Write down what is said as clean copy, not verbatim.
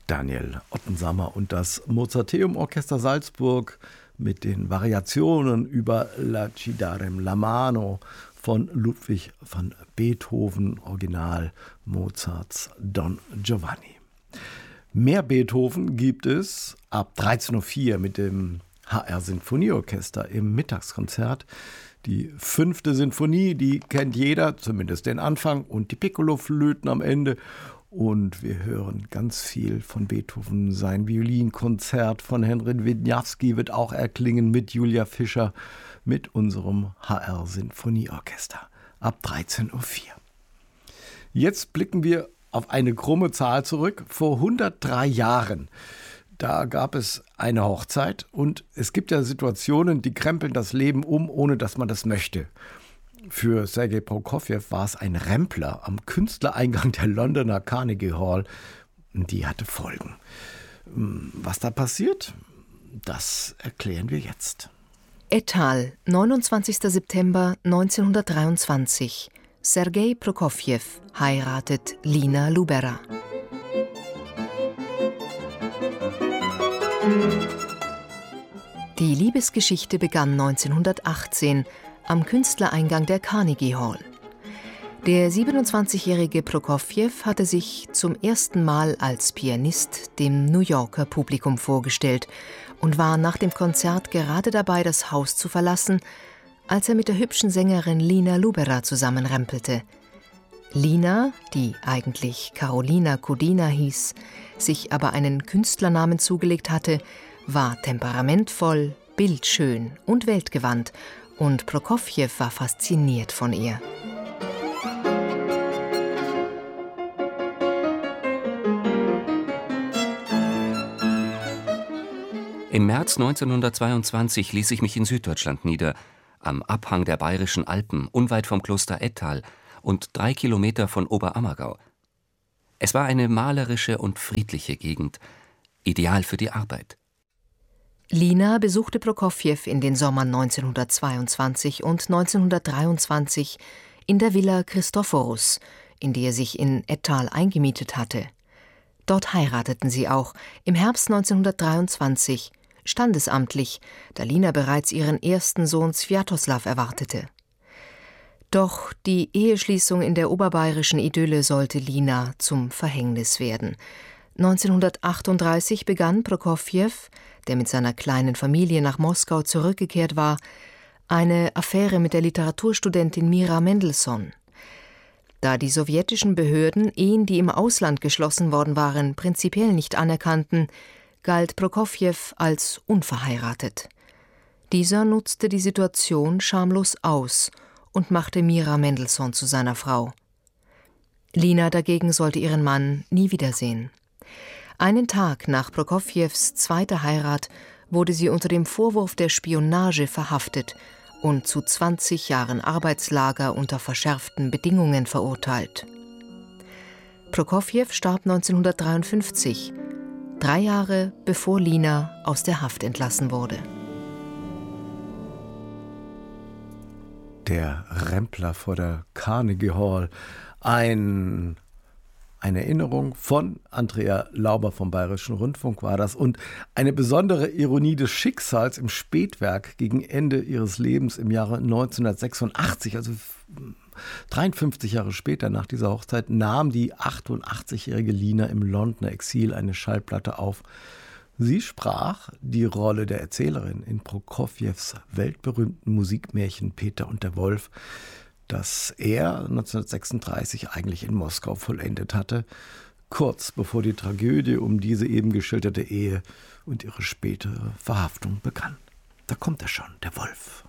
Daniel Ottensammer und das Mozarteum Orchester Salzburg mit den Variationen über La ci darem la mano von Ludwig van Beethoven, Original Mozarts Don Giovanni. Mehr Beethoven gibt es ab 13.04 Uhr mit dem HR Sinfonieorchester im Mittagskonzert. Die 5. Sinfonie, die kennt jeder, zumindest den Anfang und die Piccolo-Flöten am Ende. Und wir hören ganz viel von Beethoven. Sein Violinkonzert von Henryk Wisniewski wird auch erklingen mit Julia Fischer, mit unserem HR Sinfonieorchester ab 13.04 Uhr. Jetzt blicken wir auf eine krumme Zahl zurück. Vor 103 Jahren, da gab es eine Hochzeit und es gibt ja Situationen, die krempeln das Leben um, ohne dass man das möchte. Für Sergei Prokofjew war es ein Rempler am Künstlereingang der Londoner Carnegie Hall. Die hatte Folgen. Was da passiert, das erklären wir jetzt. Ettal, 29. September 1923. Sergei Prokofjew heiratet Lina Lubera. Die Liebesgeschichte begann 1918 am Künstlereingang der Carnegie Hall. Der 27-jährige Prokofjew hatte sich zum ersten Mal als Pianist dem New Yorker Publikum vorgestellt und war nach dem Konzert gerade dabei, das Haus zu verlassen, als er mit der hübschen Sängerin Lina Lubera zusammenrempelte. Lina, die eigentlich Carolina Kodina hieß, sich aber einen Künstlernamen zugelegt hatte, war temperamentvoll, bildschön und weltgewandt, und Prokofjew war fasziniert von ihr. Im März 1922 ließ ich mich in Süddeutschland nieder, am Abhang der Bayerischen Alpen, unweit vom Kloster Ettal und 3 Kilometer von Oberammergau. Es war eine malerische und friedliche Gegend, ideal für die Arbeit. Lina besuchte Prokofjew in den Sommern 1922 und 1923 in der Villa Christophorus, in die er sich in Ettal eingemietet hatte. Dort heirateten sie auch im Herbst 1923, standesamtlich, da Lina bereits ihren ersten Sohn Swiatoslav erwartete. Doch die Eheschließung in der oberbayerischen Idylle sollte Lina zum Verhängnis werden. 1938 begann Prokofjew, der mit seiner kleinen Familie nach Moskau zurückgekehrt war, eine Affäre mit der Literaturstudentin Mira Mendelssohn. Da die sowjetischen Behörden Ehen, die im Ausland geschlossen worden waren, prinzipiell nicht anerkannten, galt Prokofjew als unverheiratet. Dieser nutzte die Situation schamlos aus und machte Mira Mendelssohn zu seiner Frau. Lina dagegen sollte ihren Mann nie wiedersehen. Einen Tag nach Prokofjews zweiter Heirat wurde sie unter dem Vorwurf der Spionage verhaftet und zu 20 Jahren Arbeitslager unter verschärften Bedingungen verurteilt. Prokofjew starb 1953, 3 Jahre bevor Lina aus der Haft entlassen wurde. Der Rempler vor der Carnegie Hall, eine Erinnerung von Andrea Lauber vom Bayerischen Rundfunk war das und eine besondere Ironie des Schicksals im Spätwerk gegen Ende ihres Lebens im Jahre 1986, also 53 Jahre später nach dieser Hochzeit, nahm die 88-jährige Lina im Londoner Exil eine Schallplatte auf. Sie sprach die Rolle der Erzählerin in Prokofjews weltberühmten Musikmärchen Peter und der Wolf, das er 1936 eigentlich in Moskau vollendet hatte, kurz bevor die Tragödie um diese eben geschilderte Ehe und ihre spätere Verhaftung begann. Da kommt er schon, der Wolf.